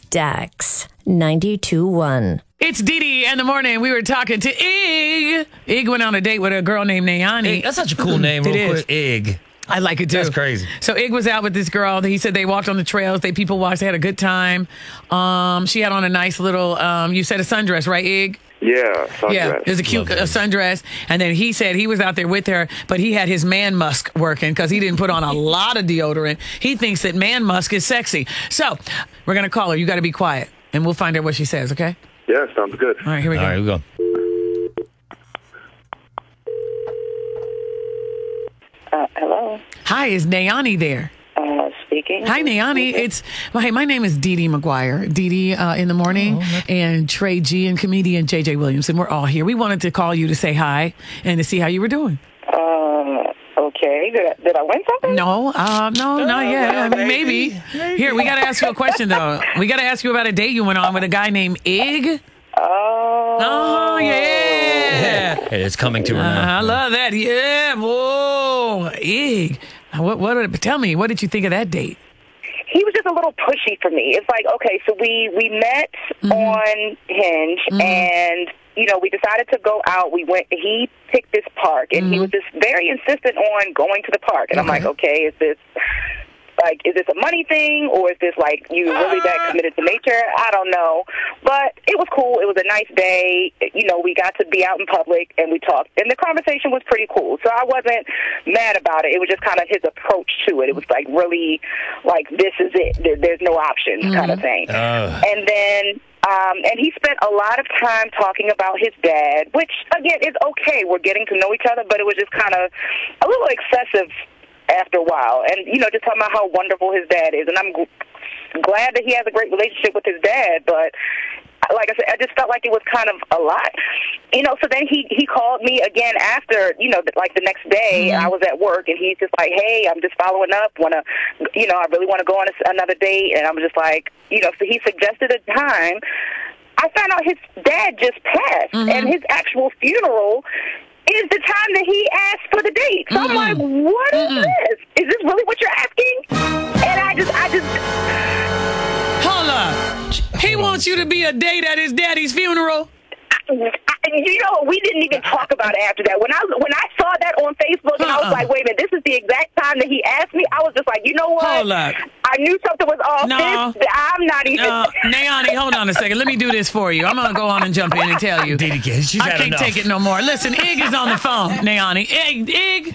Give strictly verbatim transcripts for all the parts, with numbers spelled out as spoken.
Stax ninety-two point one. It's Dee Dee in the morning. We were talking to Ig. Ig went on a date with a girl named Nayani. Ig, that's such a cool name. It real is. quick. Ig. I like it too. That's crazy. So Ig was out with this girl. He said they walked on the trails. They people watched. They had a good time. Um, she had on a nice little, um, you said a sundress, right, Ig? Yeah, sundress. Yeah, it was a cute a sundress. And then he said he was out there with her, but he had his man musk working because he didn't put on a lot of deodorant. He thinks that man musk is sexy. So we're going to call her. You got to be quiet, and we'll find out what she says, okay? Yeah, sounds good. All right, here we All go. right, we go. Uh, hello. Hi, is Nayani there? Uh, speaking. Hi, Nayani. It's well, hey, my name is Dee Dee McGuire. Dee Dee uh, in the morning, Oh, and Trey G and comedian J J Williamson. We're all here. We wanted to call you to say hi and to see how you were doing. Uh, okay. Did I, did I win something? No, uh, no, not yet. I mean, maybe. Here, we got to ask you a question though. We got to ask you about a date you went on with a guy named Ig. Oh. Oh yeah. Hey, it's coming to her Uh, now. I love that. Yeah. Whoa, Ig. What? What? Did, tell me. What did you think of that date? He was just a little pushy for me. It's like, okay, so we, we met Mm-hmm. on Hinge, Mm-hmm. and, you know, we decided to go out. We went, he picked this park, and Mm-hmm. he was just very insistent on going to the park. And I'm like, okay, is this, like, is this a money thing, or is this, like, you really that committed to nature? I don't know. But it was cool. It was a nice day. You know, we got to be out in public, and we talked. And the conversation was pretty cool. So I wasn't mad about it. It was just kind of his approach to it. It was, like, really, like, this is it. There, there's no options kind of thing. Uh. And then... Um, and he spent a lot of time talking about his dad, which, again, is okay. We're getting to know each other, but it was just kind of a little excessive after a while. And, you know, just talking about how wonderful his dad is. And I'm g- glad that he has a great relationship with his dad, but like I said, I just felt like it was kind of a lot. You know, so then he, he called me again after, you know, like the next day. Mm-hmm. I was at work, and he's just like, hey, I'm just following up. Want to, you know, I really want to go on a, another date. And I'm just like, you know, so he suggested a time. I found out his dad just passed, Mm-hmm. and his actual funeral is the time that he asked for the date. So I'm like, what is this? Is this really what you're asking? And I just, I just... Hold up. He wants you to be a date at his daddy's funeral. I, you know, we didn't even talk about it after that. When I when I saw that on Facebook, and I was Uh-uh. like, wait a minute, this is the exact time that he asked me, I was just like, you know what? Hold up. I knew something was off. No. This, I'm not even... Uh, Nayani, hold on a second. Let me do this for you. I'm going to go on and jump in and tell you. Dee Dee, she's I had can't enough. take it no more. Listen, Ig is on the phone, Nayani. Ig, Ig,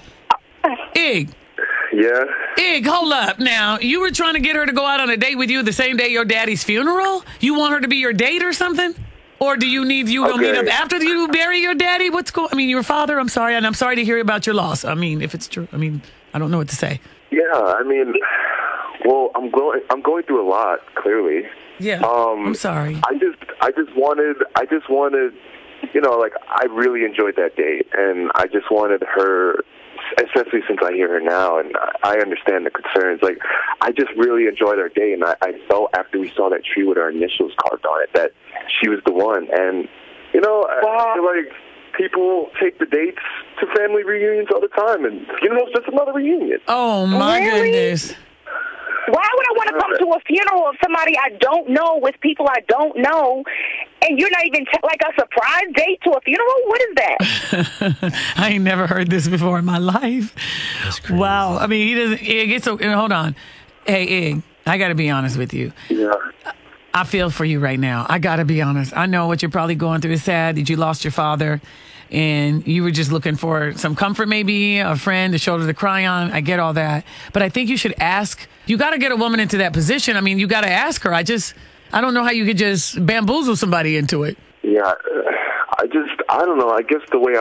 Ig, Yeah. Ig, hold up. Now, you were trying to get her to go out on a date with you the same day your daddy's funeral? You want her to be your date or something? Or do you need you to meet Okay. up after you bury your daddy? What's going? I mean, your father. I'm sorry, and I'm sorry to hear about your loss. I mean, if it's true, I mean, I don't know what to say. Yeah, I mean, well, I'm going, I'm going through a lot, clearly. Yeah, Um, I'm sorry. I just, I just wanted, I just wanted, you know, like, I really enjoyed that date, and I just wanted her, especially since I hear her now, and I understand the concerns. Like, I just really enjoyed our date, and I, I felt after we saw that tree with our initials carved on it that she was the one. And, you know, I feel like people take the dates to family reunions all the time, and, you know, it's just another reunion. Oh my Really? goodness. Why would I want to come to a funeral of somebody I don't know with people I don't know, and you're not even t- like a surprise date to a funeral? What is that? I ain't never heard this before in my life. That's crazy. Wow. I mean, he doesn't. Ig, it's okay. Hold on. Hey, Ig, I got to be honest with you. Yeah. I feel for you right now. I got to be honest. I know what you're probably going through is sad that you lost your father and you were just looking for some comfort, maybe a friend, a shoulder to cry on. I get all that. But I think you should ask. You got to get a woman into that position. I mean, you got to ask her. I just, I don't know how you could just bamboozle somebody into it. Yeah. uh, I just, I don't know. I guess the way